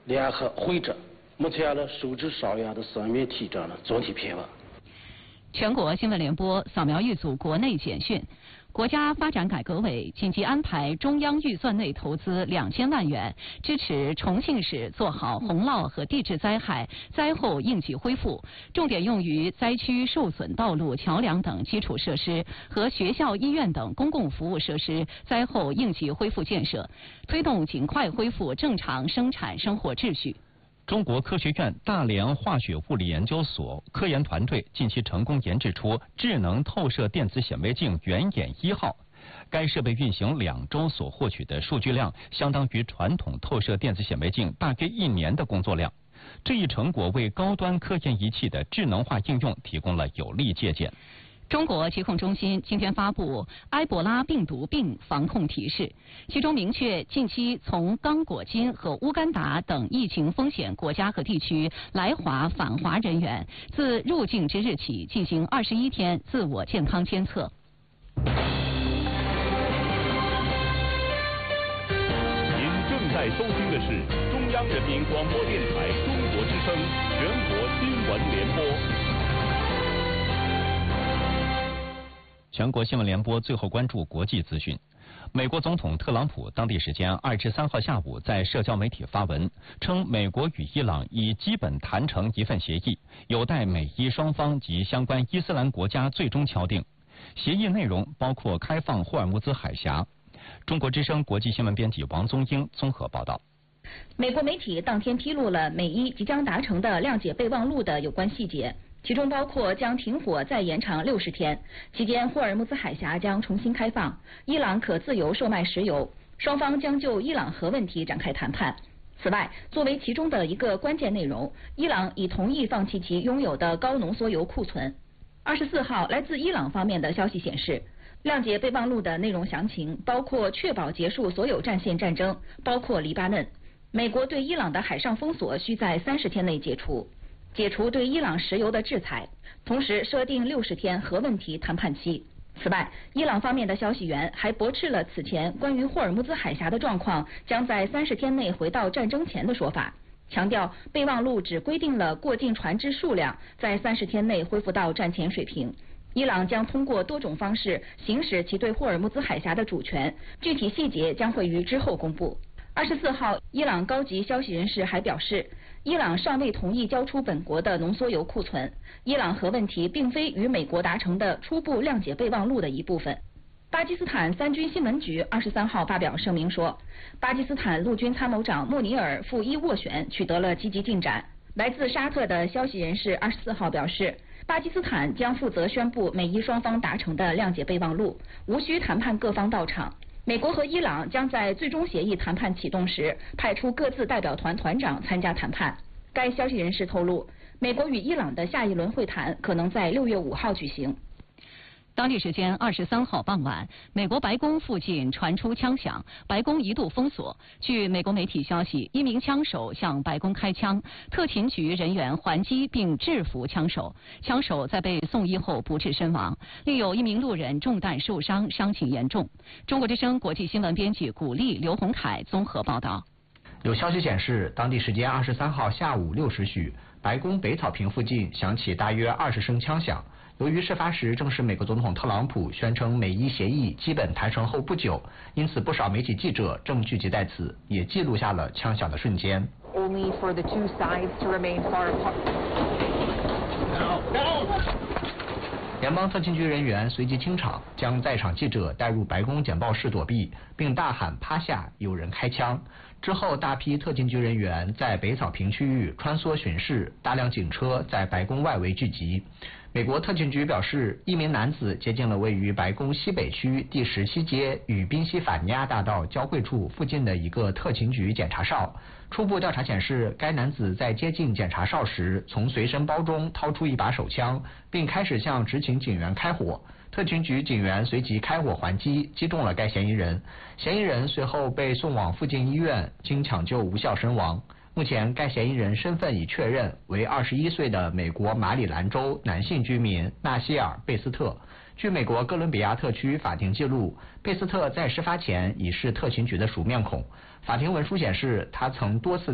联合会诊，目前呢手指上压的生命体征呢总体平稳。 全国新闻联播扫描一组国内简讯。国家发展改革委紧急安排中央预算内投资2000万元，支持重庆市做好洪涝和地质灾害灾后应急恢复，重点用于灾区受损道路、桥梁等基础设施和学校、医院等公共服务设施灾后应急恢复建设，推动尽快恢复正常生产生活秩序。 中国科学院大连化学物理研究所科研团队近期成功研制出智能透射电子显微镜圆眼1号。该设备运行2周所获取的数据量，相当于传统透射电子显微镜大约1年的工作量。这一成果为高端科研仪器的智能化应用提供了有力借鉴。 中国疾控中心今天发布埃博拉病毒病防控提示，其中明确近期从刚果金和乌干达等疫情风险国家和地区来华返华人员，自入境之日起进行21天自我健康监测。 您正在收听的是中央人民广播电台中国之声全国新闻联播。 全国新闻联播最后关注国际资讯。美国总统特朗普当地时间23号下午在社交媒体发文，称美国与伊朗已基本谈成一份协议，有待美伊双方及相关伊斯兰国家最终敲定。协议内容包括开放霍尔木兹海峡。中国之声国际新闻编辑王宗英综合报道。 美国媒体当天披露了美伊即将达成的谅解备忘录的有关细节。其中包括将停火再延长60天，期间霍尔木兹海峡将重新开放，伊朗可自由售卖石油，双方将就伊朗核问题展开谈判。此外，作为其中的一个关键内容，伊朗已同意放弃其拥有的高浓缩铀库存。24号，来自伊朗方面的消息显示，谅解备忘录的内容详情包括确保结束所有战线战争，包括黎巴嫩。美国对伊朗的海上封锁需在30天内解除。解除对伊朗石油的制裁，同时设定60天核问题谈判期。此外，伊朗方面的消息源还驳斥了此前关于霍尔木兹海峡的状况将在30天内回到战争前的说法，强调备忘录只规定了过境船只数量在30天内恢复到战前水平。伊朗将通过多种方式行使其对霍尔木兹海峡的主权，具体细节将会于之后公布。24号，伊朗高级消息人士还表示，伊朗尚未同意交出本国的浓缩铀库存。伊朗核问题并非与美国达成的初步谅解备忘录的一部分。巴基斯坦三军新闻局23号发表声明说，巴基斯坦陆军参谋长穆尼尔赴伊斡旋取得了积极进展。来自沙特的消息人士24号表示，巴基斯坦将负责宣布美伊双方达成的谅解备忘录，无需谈判各方到场。美国和伊朗将在最终协议谈判启动时派出各自代表团团长参加谈判。该消息人士透露，美国与伊朗的下一轮会谈可能在6月5号举行。 当地时间23号傍晚，美国白宫附近传出枪响，白宫一度封锁。据美国媒体消息，一名枪手向白宫开枪，特勤局人员还击并制服枪手，枪手在被送医后不治身亡。另有一名路人中弹受伤，伤情严重。中国之声国际新闻编辑古丽、刘洪凯综合报道。 有消息显示，当地时间23号下午6时许，白宫北草坪附近响起大约20声枪响。由于事发时正是美国总统特朗普宣称美伊协议基本谈成后不久，因此不少媒体记者正聚集在此，也记录下了枪响的瞬间。 Only for the two sides to remain far apart. No. 联邦特勤局人员随即清场，将在场记者带入白宫简报室躲避，并大喊趴下，有人开枪。之后，大批特勤局人员在北草坪区域穿梭巡视，大量警车在白宫外围聚集。美国特勤局表示，一名男子接近了位于白宫西北区第17街与宾夕法尼亚大道交汇处附近的一个特勤局检查哨。初步调查显示，该男子在接近检查哨时，从随身包中掏出一把手枪，并开始向执勤警员开火。特勤局警员随即开火还击，击中了该嫌疑人。嫌疑人随后被送往附近医院，经抢救无效身亡。目前，该嫌疑人身份已确认为21岁的美国马里兰州男性居民纳西尔·贝斯特。据美国哥伦比亚特区法庭记录，贝斯特在事发前已是特勤局的熟面孔。法庭文书显示，他曾多次